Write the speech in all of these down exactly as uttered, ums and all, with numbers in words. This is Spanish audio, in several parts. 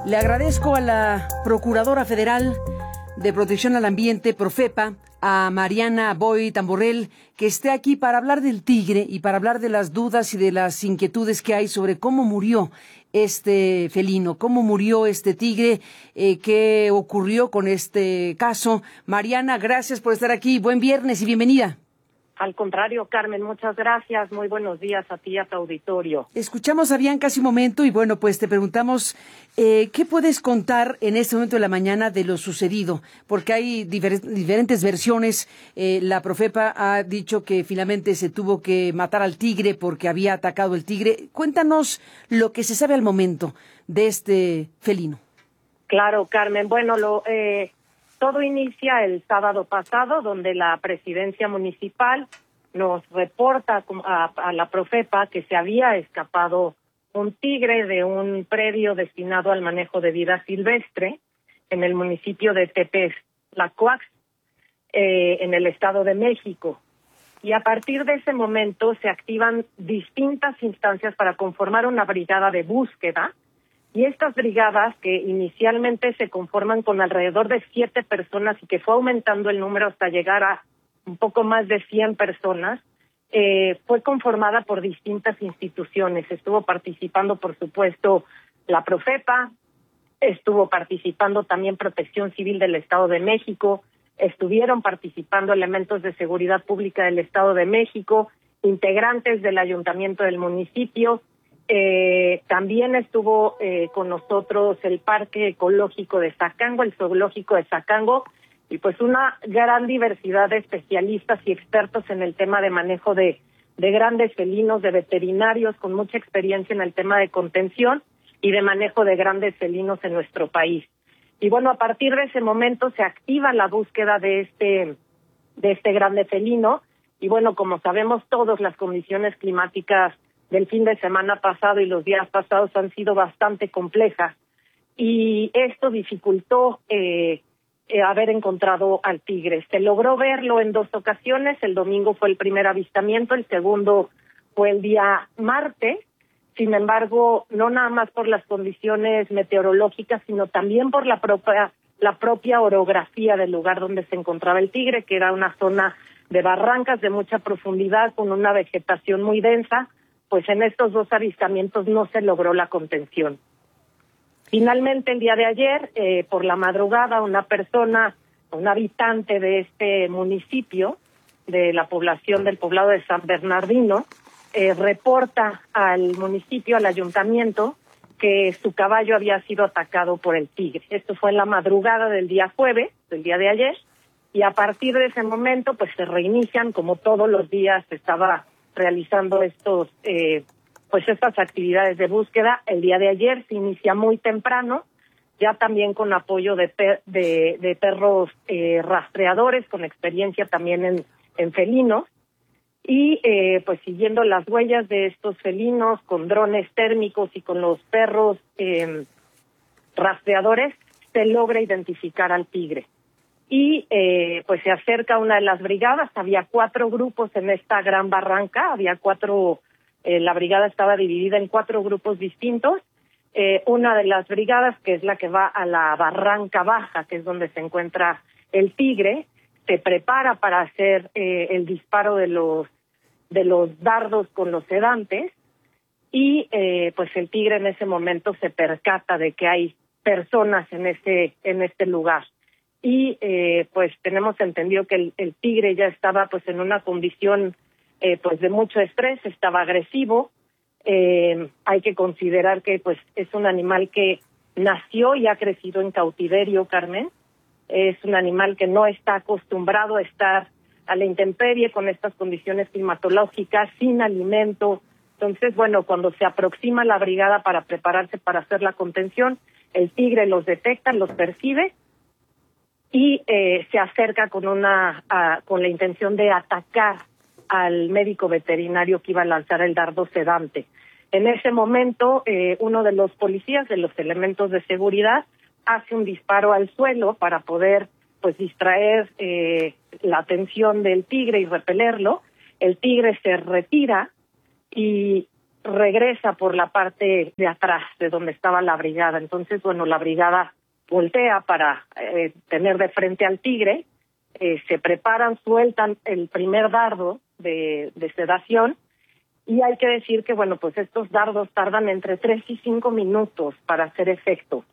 Le agradezco a la Procuradora Federal de Protección al Ambiente, Profepa, a Mariana Boy Tamborrell, que esté aquí para hablar del tigre y para hablar de las dudas y de las inquietudes que hay sobre cómo murió este felino, cómo murió este tigre, eh, qué ocurrió con este caso. Mariana, gracias por estar aquí. Buen viernes y bienvenida. Al contrario, Carmen, muchas gracias. Muy buenos días a ti y a tu auditorio. Escuchamos a Bianca hace un momento y bueno, pues te preguntamos, eh, ¿qué puedes contar en este momento de la mañana de lo sucedido? Porque hay difer- diferentes versiones. Eh, la Profepa ha dicho que finalmente se tuvo que matar al tigre porque había atacado el tigre. Cuéntanos lo que se sabe al momento de este felino. Claro, Carmen. Bueno, lo... Eh... Todo inicia el sábado pasado, donde la presidencia municipal nos reporta a, a la Profepa que se había escapado un tigre de un predio destinado al manejo de vida silvestre en el municipio de Tepeztlacoax, eh, en el Estado de México. Y a partir de ese momento se activan distintas instancias para conformar una brigada de búsqueda. Y estas brigadas, que inicialmente se conforman con alrededor de siete personas y que fue aumentando el número hasta llegar a un poco más de cien personas, eh, fue conformada por distintas instituciones. Estuvo participando, por supuesto, la Profepa, estuvo participando también Protección Civil del Estado de México, estuvieron participando elementos de seguridad pública del Estado de México, integrantes del ayuntamiento del municipio. Eh, también estuvo eh, con nosotros el Parque Ecológico de Zacango, el Zoológico de Zacango, y pues una gran diversidad de especialistas y expertos en el tema de manejo de, de grandes felinos, de veterinarios con mucha experiencia en el tema de contención y de manejo de grandes felinos en nuestro país. Y bueno, a partir de ese momento se activa la búsqueda de este, de este grande felino, y bueno, como sabemos todos, las condiciones climáticas del fin de semana pasado y los días pasados han sido bastante complejas, y esto dificultó eh, eh, haber encontrado al tigre. Se logró verlo en dos ocasiones. El domingo fue el primer avistamiento, el segundo fue el día martes. Sin embargo, no nada más por las condiciones meteorológicas, sino también por la propia, la propia orografía del lugar donde se encontraba el tigre, que era una zona de barrancas de mucha profundidad con una vegetación muy densa. Pues en estos dos avistamientos no se logró la contención. Finalmente, el día de ayer, eh, por la madrugada, una persona, un habitante de este municipio, de la población del poblado de San Bernardino, eh, reporta al municipio, al ayuntamiento, que su caballo había sido atacado por el tigre. Esto fue en la madrugada del día jueves, del día de ayer, y a partir de ese momento, pues se reinician, como todos los días se estaba realizando estos, eh, pues estas actividades de búsqueda. El día de ayer se inicia muy temprano, ya también con apoyo de, per, de, de perros eh, rastreadores, con experiencia también en, en felinos, y eh, pues siguiendo las huellas de estos felinos con drones térmicos y con los perros eh, rastreadores, se logra identificar al tigre. Y eh, pues se acerca una de las brigadas. Había cuatro grupos en esta gran barranca, había cuatro, eh, la brigada estaba dividida en cuatro grupos distintos. Eh, una de las brigadas, que es la que va a la barranca baja, que es donde se encuentra el tigre, se prepara para hacer eh, el disparo de los de los dardos con los sedantes, y eh, pues el tigre en ese momento se percata de que hay personas en ese en este lugar. Y eh, pues tenemos entendido que el, el tigre ya estaba pues en una condición eh, pues de mucho estrés, estaba agresivo. Eh, hay que considerar que pues es un animal que nació y ha crecido en cautiverio, Carmen. Es un animal que no está acostumbrado a estar a la intemperie con estas condiciones climatológicas, sin alimento. Entonces, bueno, cuando se aproxima la brigada para prepararse para hacer la contención, el tigre los detecta, los percibe, y eh, se acerca con una a, con la intención de atacar al médico veterinario que iba a lanzar el dardo sedante. En ese momento, eh, uno de los policías, de los elementos de seguridad, hace un disparo al suelo para poder pues distraer eh, la atención del tigre y repelerlo. El tigre se retira y regresa por la parte de atrás de donde estaba la brigada. Entonces, bueno, la brigada voltea para eh, tener de frente al tigre, eh, se preparan, sueltan el primer dardo de, de sedación, y hay que decir que, bueno, pues estos dardos tardan entre tres y cinco minutos para hacer efecto.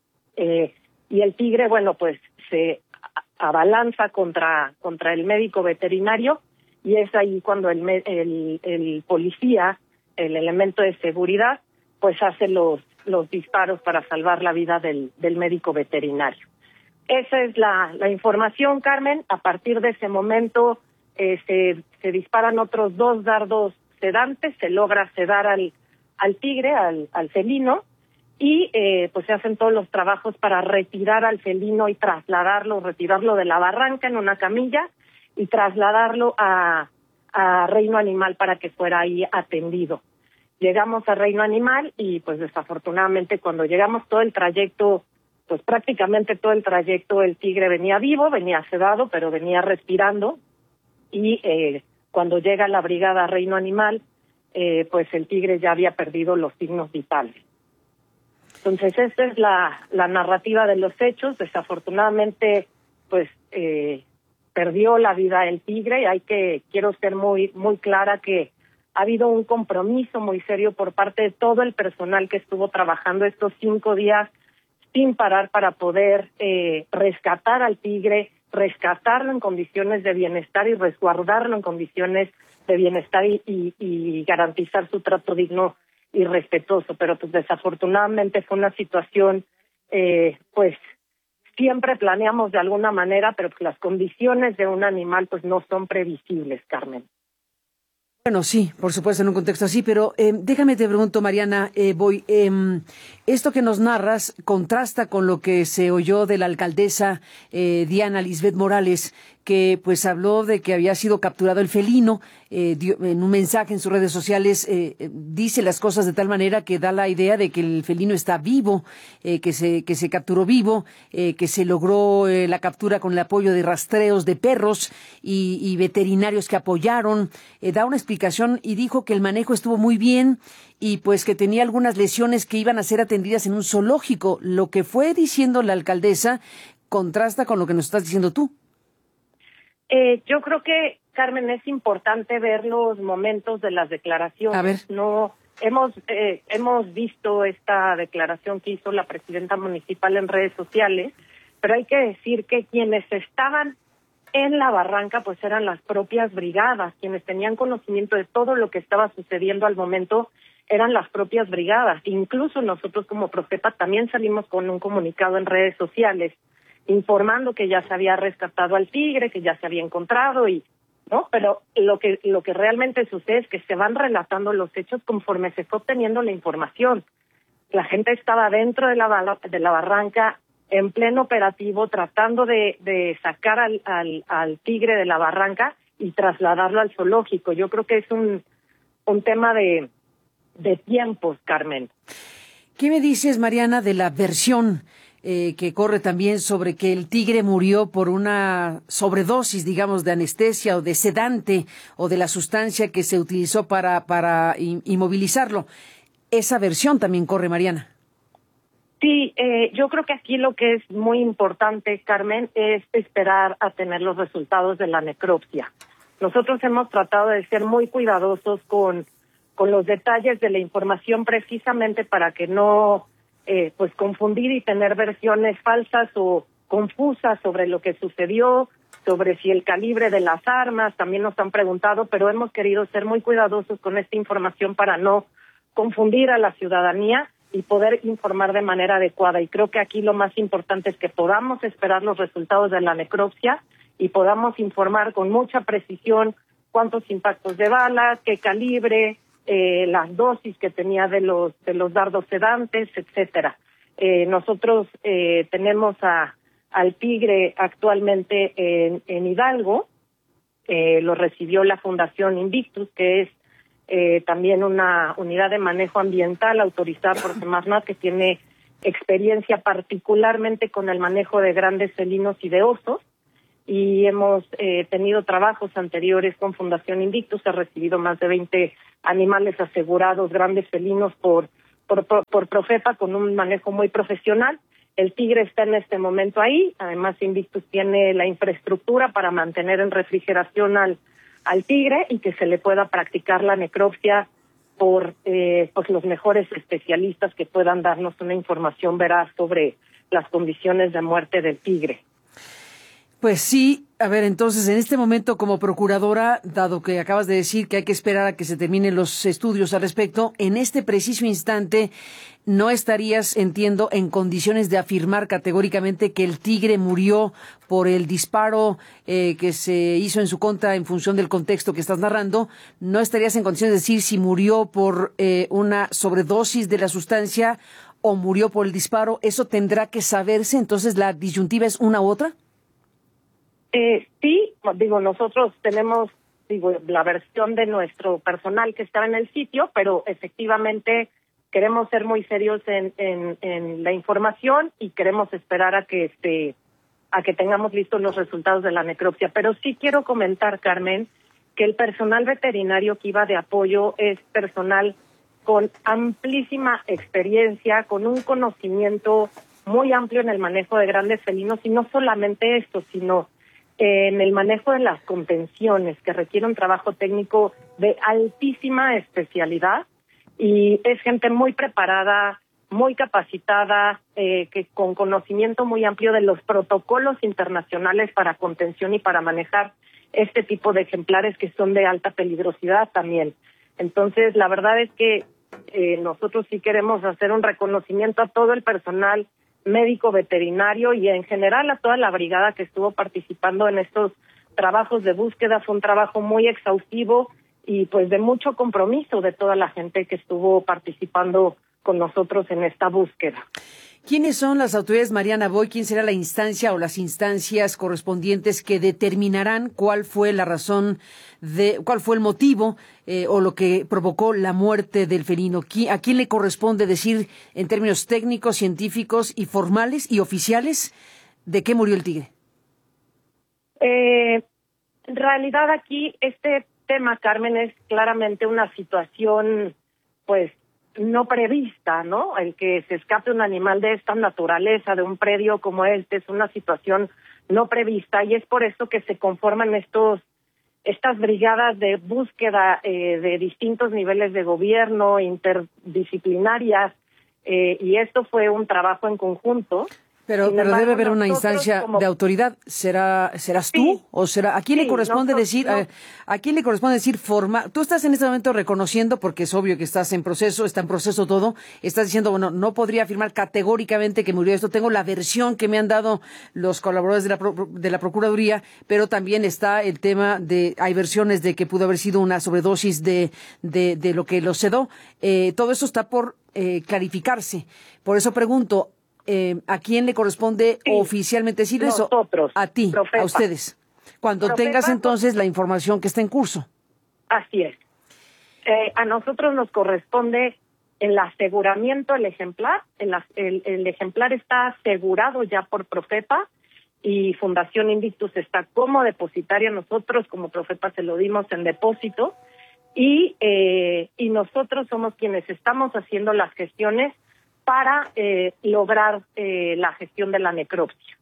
Eh, y el tigre, bueno, pues se abalanza contra, contra el médico veterinario, y es ahí cuando el, el, el policía, el elemento de seguridad, pues hace los, los disparos para salvar la vida del, del médico veterinario. Esa es la, la información, Carmen. A partir de ese momento eh, se, se disparan otros dos dardos sedantes, se logra sedar al, al tigre, al, al felino, y eh, pues se hacen todos los trabajos para retirar al felino y trasladarlo, retirarlo de la barranca en una camilla y trasladarlo a, a Reino Animal para que fuera ahí atendido. Llegamos a Reino Animal y pues desafortunadamente cuando llegamos todo el trayecto, pues prácticamente todo el trayecto el tigre venía vivo, venía sedado, pero venía respirando, y eh, cuando llega la brigada a Reino Animal, eh, pues el tigre ya había perdido los signos vitales. Entonces, esta es la, la narrativa de los hechos. Desafortunadamente, pues, eh, perdió la vida el tigre, y hay que, quiero ser muy, muy clara que ha habido un compromiso muy serio por parte de todo el personal que estuvo trabajando estos cinco días sin parar para poder eh, rescatar al tigre, rescatarlo en condiciones de bienestar y resguardarlo en condiciones de bienestar y, y, y garantizar su trato digno y respetuoso. Pero pues desafortunadamente fue una situación, eh, pues siempre planeamos de alguna manera, pero pues las condiciones de un animal pues no son previsibles, Carmen. Bueno, sí, por supuesto, en un contexto así, pero eh, déjame te pregunto, Mariana, eh, voy, eh, esto que nos narras contrasta con lo que se oyó de la alcaldesa eh, Diana Lisbeth Morales, que pues habló de que había sido capturado el felino, eh, dio, en un mensaje en sus redes sociales eh, dice las cosas de tal manera que da la idea de que el felino está vivo, eh, que se que se capturó vivo, eh, que se logró eh, la captura con el apoyo de rastreos de perros y, y veterinarios que apoyaron, eh, da una explicación y dijo que el manejo estuvo muy bien y pues que tenía algunas lesiones que iban a ser atendidas en un zoológico. Lo que fue diciendo la alcaldesa contrasta con lo que nos estás diciendo tú. Eh, yo creo que, Carmen, es importante ver los momentos de las declaraciones. A ver. No, hemos eh, hemos visto esta declaración que hizo la presidenta municipal en redes sociales, pero hay que decir que quienes estaban en la barranca pues eran las propias brigadas, quienes tenían conocimiento de todo lo que estaba sucediendo al momento eran las propias brigadas. Incluso nosotros como Profepa también salimos con un comunicado en redes sociales informando que ya se había rescatado al tigre, que ya se había encontrado, y no, pero lo que lo que realmente sucede es que se van relatando los hechos conforme se fue obteniendo la información. La gente estaba dentro de la de la barranca en pleno operativo tratando de, de sacar al, al al tigre de la barranca y trasladarlo al zoológico. Yo creo que es un un tema de de tiempos, Carmen. ¿Qué me dices, Mariana, de la versión Eh, que corre también sobre que el tigre murió por una sobredosis, digamos, de anestesia o de sedante o de la sustancia que se utilizó para, para inmovilizarlo? Esa versión también corre, Mariana. Sí, eh, yo creo que aquí lo que es muy importante, Carmen, es esperar a tener los resultados de la necropsia. Nosotros hemos tratado de ser muy cuidadosos con, con los detalles de la información precisamente para que no Eh, pues confundir y tener versiones falsas o confusas sobre lo que sucedió, sobre si el calibre de las armas, también nos han preguntado, pero hemos querido ser muy cuidadosos con esta información para no confundir a la ciudadanía y poder informar de manera adecuada. Y creo que aquí lo más importante es que podamos esperar los resultados de la necropsia y podamos informar con mucha precisión cuántos impactos de balas, qué calibre, Eh, las dosis que tenía de los de los dardos sedantes, etcétera. Eh, nosotros eh, tenemos a al tigre actualmente en, en Hidalgo, eh, lo recibió la Fundación Invictus, que es eh, también una unidad de manejo ambiental autorizada por Semarnat, que tiene experiencia particularmente con el manejo de grandes felinos y de osos, y hemos eh, tenido trabajos anteriores con Fundación Invictus, ha recibido más de veinte animales asegurados, grandes felinos por, por, por, por Profepa con un manejo muy profesional. El tigre está en este momento ahí, además Invictus tiene la infraestructura para mantener en refrigeración al, al tigre y que se le pueda practicar la necropsia por eh, pues los mejores especialistas que puedan darnos una información veraz sobre las condiciones de muerte del tigre. Pues sí, a ver, entonces en este momento como procuradora, dado que acabas de decir que hay que esperar a que se terminen los estudios al respecto, en este preciso instante no estarías, entiendo, en condiciones de afirmar categóricamente que el tigre murió por el disparo eh, que se hizo en su contra en función del contexto que estás narrando. No estarías en condiciones de decir si murió por eh, una sobredosis de la sustancia o murió por el disparo. ¿Eso tendrá que saberse? Entonces, ¿la disyuntiva es una u otra? Eh, sí, digo, nosotros tenemos digo la versión de nuestro personal que estaba en el sitio, pero efectivamente queremos ser muy serios en, en, en la información y queremos esperar a que este a que tengamos listos los resultados de la necropsia. Pero sí quiero comentar, Carmen, que el personal veterinario que iba de apoyo es personal con amplísima experiencia, con un conocimiento muy amplio en el manejo de grandes felinos, y no solamente esto, sino en el manejo de las contenciones, que requiere un trabajo técnico de altísima especialidad, y es gente muy preparada, muy capacitada, eh, que con conocimiento muy amplio de los protocolos internacionales para contención y para manejar este tipo de ejemplares que son de alta peligrosidad también. Entonces, la verdad es que eh, nosotros sí queremos hacer un reconocimiento a todo el personal médico veterinario y en general a toda la brigada que estuvo participando en estos trabajos de búsqueda. Fue un trabajo muy exhaustivo y pues de mucho compromiso de toda la gente que estuvo participando con nosotros en esta búsqueda. ¿Quiénes son las autoridades, Mariana Boy? ¿Quién será la instancia o las instancias correspondientes que determinarán cuál fue la razón de, cuál fue el motivo eh, o lo que provocó la muerte del felino? ¿A quién le corresponde decir en términos técnicos, científicos y formales y oficiales de qué murió el tigre? Eh, en realidad aquí este tema, Carmen, es claramente una situación pues no prevista, ¿no? El que se escape un animal de esta naturaleza, de un predio como este, es una situación no prevista, y es por eso que se conforman estos estas brigadas de búsqueda eh, de distintos niveles de gobierno, interdisciplinarias, eh, y esto fue un trabajo en conjunto. Pero, pero embargo, debe haber una instancia como de autoridad. ¿Será, serás tú? Sí, o será, ¿a quién sí, le corresponde no, decir, no. a, a quién le corresponde decir forma? Tú estás en este momento reconociendo, porque es obvio que estás en proceso, está en proceso todo, estás diciendo, bueno, no podría afirmar categóricamente que murió esto, tengo la versión que me han dado los colaboradores de la, de la Procuraduría, pero también está el tema de, hay versiones de que pudo haber sido una sobredosis de, de, de lo que lo sedó. Eh, todo eso está por eh, clarificarse. Por eso pregunto, Eh, ¿a quién le corresponde sí, oficialmente decir eso? Nosotros. A ti, Profepa. A ustedes. Cuando Profepa, tengas entonces la información que está en curso. Así es. Eh, a nosotros nos corresponde el aseguramiento del ejemplar. El, el, el ejemplar está asegurado ya por Profepa y Fundación Invictus está como depositaria. Nosotros como Profepa se lo dimos en depósito y, eh, y nosotros somos quienes estamos haciendo las gestiones para eh, lograr eh, la gestión de la necropsia.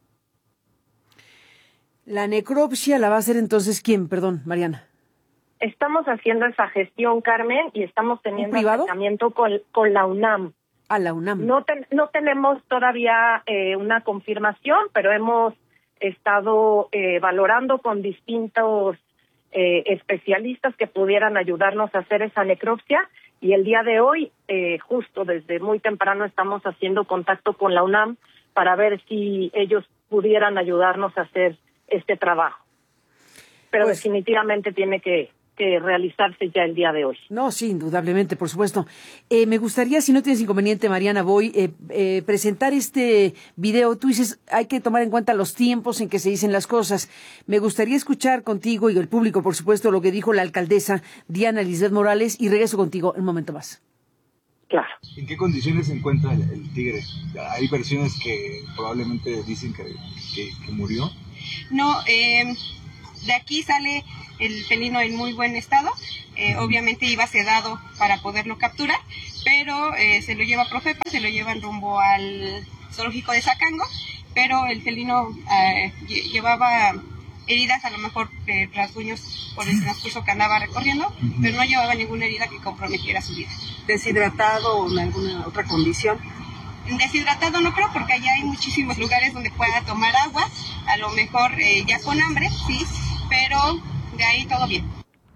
¿La necropsia la va a hacer entonces quién? Perdón, Mariana. Estamos haciendo esa gestión, Carmen, y estamos teniendo acercamiento con, con la UNAM. A la UNAM. No, ten, no tenemos todavía eh, una confirmación, pero hemos estado eh, valorando con distintos eh, especialistas que pudieran ayudarnos a hacer esa necropsia. Y el día de hoy, eh, justo desde muy temprano, estamos haciendo contacto con la UNAM para ver si ellos pudieran ayudarnos a hacer este trabajo. Pero pues, definitivamente tiene que, que realizarse ya el día de hoy. No, sí, indudablemente, por supuesto. Eh, me gustaría, si no tienes inconveniente, Mariana Boy, eh, eh, presentar este video. Tú dices, hay que tomar en cuenta los tiempos en que se dicen las cosas. Me gustaría escuchar contigo y el público, por supuesto, lo que dijo la alcaldesa Diana Lisbeth Morales, y regreso contigo un momento más. Claro. ¿En qué condiciones se encuentra el, el tigre? Hay versiones que probablemente dicen que, que, que murió. No, eh, de aquí sale el felino en muy buen estado. Eh, obviamente iba sedado para poderlo capturar, pero eh, se lo lleva Profepa, se lo llevan rumbo al zoológico de Zacango, pero el felino eh, llevaba heridas, a lo mejor eh, rasguños por el transcurso que andaba recorriendo, uh-huh. pero no llevaba ninguna herida que comprometiera su vida. ¿Deshidratado o en alguna otra condición? Deshidratado no creo, porque allá hay muchísimos lugares donde pueda tomar agua, a lo mejor eh, ya con hambre, sí, pero de ahí todo bien.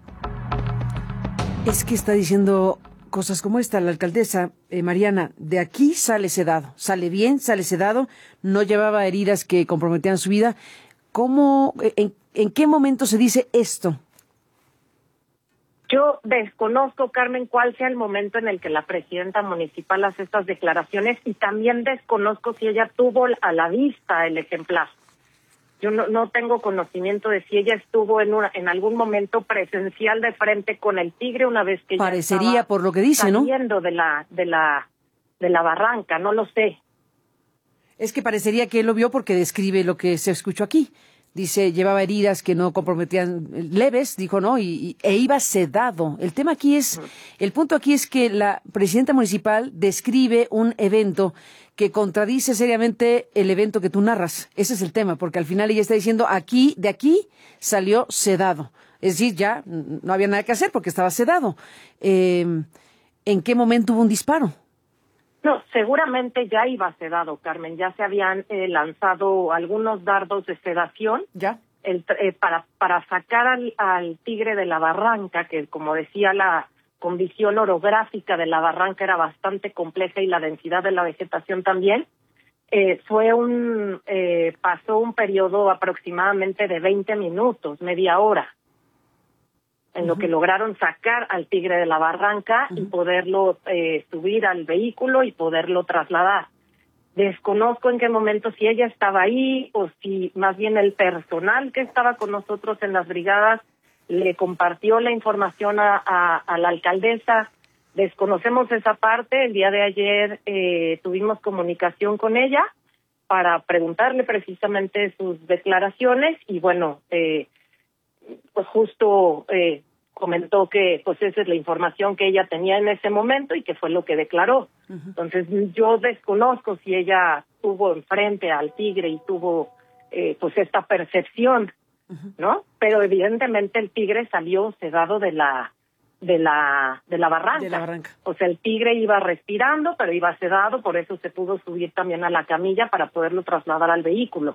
Es que está diciendo cosas como esta la alcaldesa, eh, Mariana, de aquí sale sedado, sale bien, sale sedado, no llevaba heridas que comprometían su vida. ¿Cómo, en, en qué momento se dice esto? Yo desconozco, Carmen, cuál sea el momento en el que la presidenta municipal hace estas declaraciones, y también desconozco si ella tuvo a la vista el ejemplar. Yo no, no tengo conocimiento de si ella estuvo en una, en algún momento presencial de frente con el tigre una vez que parecería ella por lo que dice, ¿no? Saliendo de la de la de la barranca, no lo sé. Es que parecería que él lo vio porque describe lo que se escuchó aquí. Dice, llevaba heridas que no comprometían, leves, dijo, ¿no? Y, y e iba sedado. El tema aquí es, el punto aquí es que la presidenta municipal describe un evento que contradice seriamente el evento que tú narras. Ese es el tema, porque al final ella está diciendo, aquí, de aquí salió sedado. Es decir, ya no había nada que hacer porque estaba sedado. Eh, ¿En qué momento hubo un disparo? No, seguramente ya iba sedado, Carmen. Ya se habían eh, lanzado algunos dardos de sedación ya el, eh, para para sacar al, al tigre de la barranca, que como decía, la condición orográfica de la barranca era bastante compleja y la densidad de la vegetación también. Eh, fue un eh, pasó un periodo aproximadamente de veinte minutos, media hora, en uh-huh. lo que lograron sacar al tigre de la barranca uh-huh. y poderlo eh, subir al vehículo y poderlo trasladar. Desconozco en qué momento, si ella estaba ahí o si más bien el personal que estaba con nosotros en las brigadas le compartió la información a, a, a la alcaldesa. Desconocemos esa parte. El día de ayer eh, tuvimos comunicación con ella para preguntarle precisamente sus declaraciones y bueno, eh, pues justo eh, comentó que pues esa es la información que ella tenía en ese momento y que fue lo que declaró. Uh-huh. Entonces yo desconozco si ella estuvo enfrente al tigre y tuvo eh, pues esta percepción, uh-huh. ¿no? Pero evidentemente el tigre salió sedado de la de la de la barranca. De la barranca. O sea, el tigre iba respirando, pero iba sedado, por eso se pudo subir también a la camilla para poderlo trasladar al vehículo.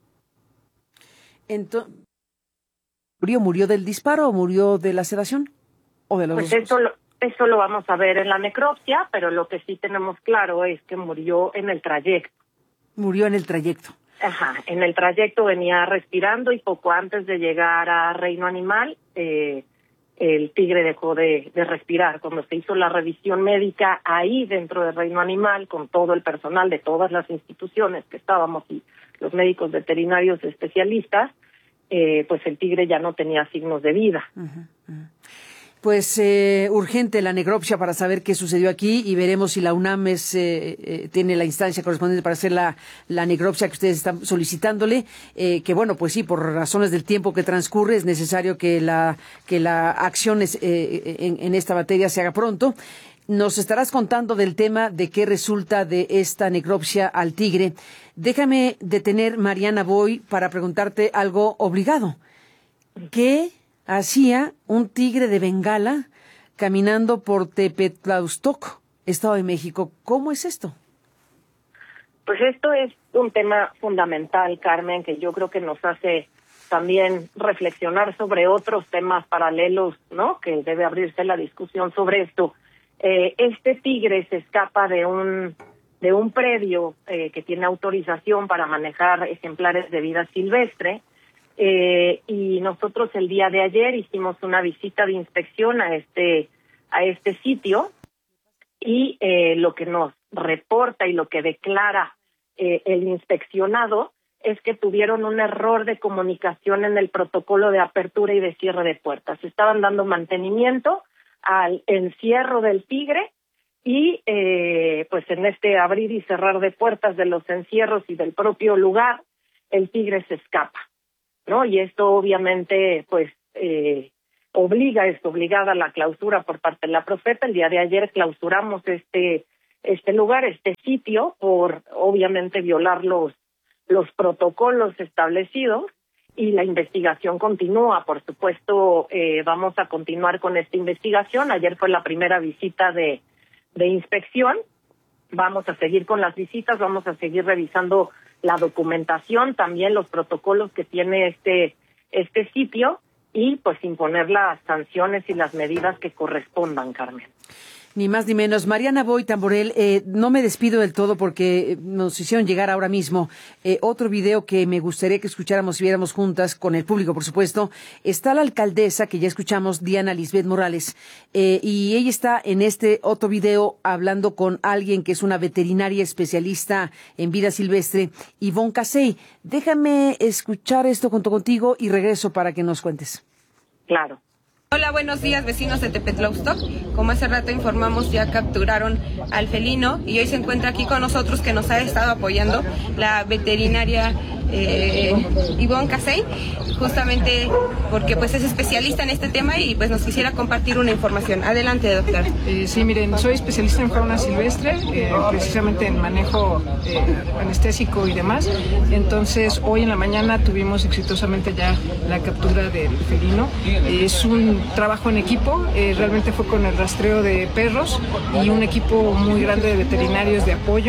Entonces, ¿Murió, murió del disparo o murió de la sedación? ¿O de los pues dos eso lo, eso lo vamos a ver en la necropsia, pero lo que sí tenemos claro es que murió en el trayecto. Murió en el trayecto. Ajá, en el trayecto venía respirando y poco antes de llegar a Reino Animal, eh, el tigre dejó de, de respirar. Cuando se hizo la revisión médica ahí dentro de Reino Animal, con todo el personal de todas las instituciones que estábamos y los médicos veterinarios especialistas, Eh, pues el tigre ya no tenía signos de vida. Uh-huh, uh-huh. Pues eh, urgente la necropsia para saber qué sucedió aquí y veremos si la UNAM es, eh, eh, tiene la instancia correspondiente para hacer la, la necropsia que ustedes están solicitándole, eh, que bueno, pues sí, por razones del tiempo que transcurre es necesario que la, que la acción es, eh, en, en esta materia se haga pronto. Nos estarás contando del tema de qué resulta de esta necropsia al tigre. Déjame detener, Mariana Boy, para preguntarte algo obligado. ¿Qué hacía un tigre de Bengala caminando por Tepetlaustoc, Estado de México? ¿Cómo es esto? Pues esto es un tema fundamental, Carmen, que yo creo que nos hace también reflexionar sobre otros temas paralelos, ¿no? Que debe abrirse la discusión sobre esto. Eh, este tigre se escapa de un de un predio eh, que tiene autorización para manejar ejemplares de vida silvestre eh, y nosotros el día de ayer hicimos una visita de inspección a este a este sitio y eh, lo que nos reporta y lo que declara eh, el inspeccionado es que tuvieron un error de comunicación en el protocolo de apertura y de cierre de puertas. Estaban dando mantenimiento al encierro del tigre y eh, pues en este abrir y cerrar de puertas de los encierros y del propio lugar, el tigre se escapa, ¿no? Y esto obviamente pues eh, obliga, es obligada la clausura por parte de la Profepa. El día de ayer clausuramos este este lugar, este sitio, por obviamente violar los los protocolos establecidos, y la investigación continúa. Por supuesto, eh, vamos a continuar con esta investigación. Ayer fue la primera visita de, de inspección. Vamos a seguir con las visitas, vamos a seguir revisando la documentación, también los protocolos que tiene este este sitio, y pues imponer las sanciones y las medidas que correspondan, Carmen. Ni más ni menos. Mariana Boy Tamborel, eh, no me despido del todo porque nos hicieron llegar ahora mismo eh, otro video que me gustaría que escucháramos y viéramos juntas, con el público, por supuesto. Está la alcaldesa, que ya escuchamos, Diana Lisbeth Morales, eh, y ella está en este otro video hablando con alguien que es una veterinaria especialista en vida silvestre, Ivonne Casey. Déjame escuchar esto junto contigo y regreso para que nos cuentes. Claro. Hola, buenos días, vecinos de Tepetlaustoc. Como hace rato informamos, ya capturaron al felino y hoy se encuentra aquí con nosotros, que nos ha estado apoyando, la veterinaria eh, Ivonne Casey, justamente porque pues es especialista en este tema y pues nos quisiera compartir una información. Adelante, doctor. Eh, sí, miren, soy especialista en fauna silvestre, eh, precisamente en manejo eh, anestésico y demás. Entonces, hoy en la mañana tuvimos exitosamente ya la captura del felino. Eh, es un trabajo en equipo, eh, realmente fue con el rastreo de perros y un equipo muy grande de veterinarios de apoyo,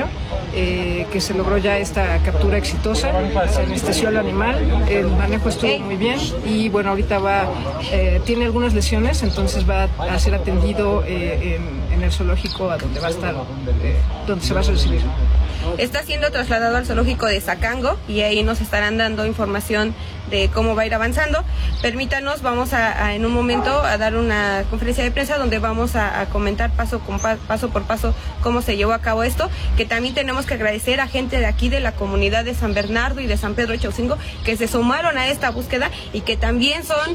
eh, que se logró ya esta captura exitosa. Se anestesió al animal, el manejo estuvo muy bien y bueno, ahorita va, eh, tiene algunas lesiones, entonces va a ser atendido eh, en, en el zoológico a donde va a estar, eh, donde se va a recibir. Está siendo trasladado al zoológico de Zacango y ahí nos estarán dando información de cómo va a ir avanzando. Permítanos, vamos a, a en un momento a dar una conferencia de prensa donde vamos a, a comentar paso, con pa, paso por paso cómo se llevó a cabo esto, que también tenemos que agradecer a gente de aquí de la comunidad de San Bernardo y de San Pedro de Chaucingo que se sumaron a esta búsqueda y que también son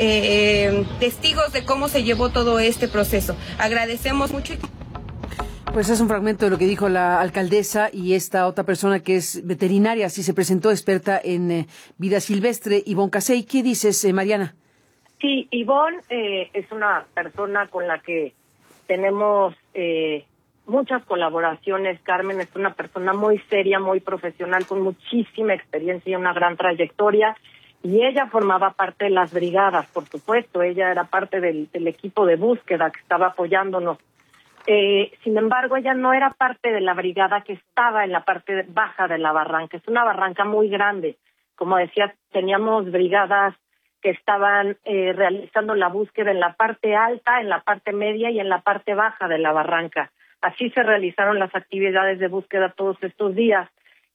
eh, testigos de cómo se llevó todo este proceso. Agradecemos mucho. Y... Pues es un fragmento de lo que dijo la alcaldesa y esta otra persona que es veterinaria, así se presentó, experta en eh, vida silvestre, Ivonne Casey. ¿Qué dices, eh, Mariana? Sí, Ivonne eh, es una persona con la que tenemos eh, muchas colaboraciones, Carmen. Es una persona muy seria, muy profesional, con muchísima experiencia y una gran trayectoria. Y ella formaba parte de las brigadas, por supuesto. Ella era parte del, del equipo de búsqueda que estaba apoyándonos. Eh, sin embargo, ella no era parte de la brigada que estaba en la parte baja de la barranca. Es una barranca muy grande. Como decía, teníamos brigadas que estaban eh, realizando la búsqueda en la parte alta, en la parte media y en la parte baja de la barranca. Así se realizaron las actividades de búsqueda todos estos días.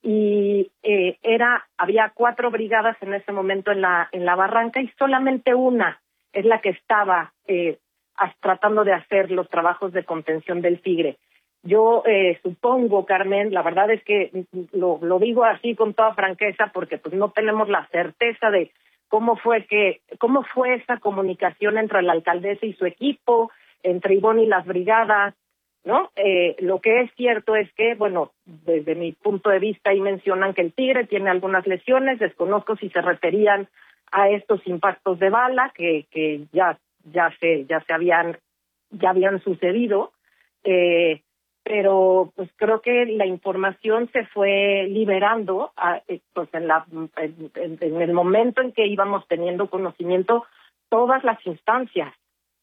Y eh, era había cuatro brigadas en ese momento en la en la barranca y solamente una es la que estaba eh, tratando de hacer los trabajos de contención del tigre. Yo eh, supongo, Carmen, la verdad es que lo, lo digo así con toda franqueza porque pues no tenemos la certeza de cómo fue que cómo fue esa comunicación entre la alcaldesa y su equipo, entre Ivonne y las brigadas, ¿no? Eh, lo que es cierto es que, bueno, desde mi punto de vista ahí mencionan que el tigre tiene algunas lesiones, desconozco si se referían a estos impactos de bala que que ya ya se ya se habían ya habían sucedido, eh, pero pues creo que la información se fue liberando a, pues en la en, en el momento en que íbamos teniendo conocimiento todas las instancias.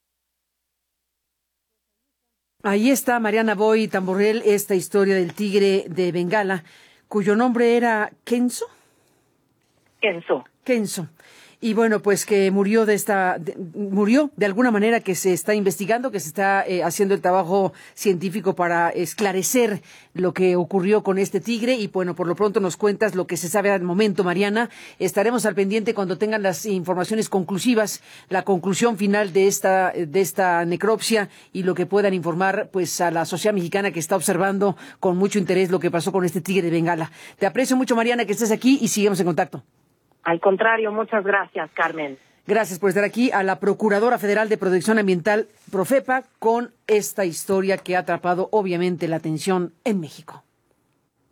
Ahí está Mariana Boy Tamborel, esta historia del tigre de Bengala, cuyo nombre era Kenzo. Kenzo. Kenzo. Y bueno, pues que murió de esta, de, murió de alguna manera, que se está investigando, que se está eh, haciendo el trabajo científico para esclarecer lo que ocurrió con este tigre. Y bueno, por lo pronto nos cuentas lo que se sabe al momento, Mariana. Estaremos al pendiente cuando tengan las informaciones conclusivas, la conclusión final de esta, de esta necropsia y lo que puedan informar pues a la sociedad mexicana que está observando con mucho interés lo que pasó con este tigre de Bengala. Te aprecio mucho, Mariana, que estés aquí y sigamos en contacto. Al contrario, muchas gracias, Carmen. Gracias por estar aquí, a la Procuradora Federal de Protección Ambiental, Profepa, con esta historia que ha atrapado obviamente la atención en México.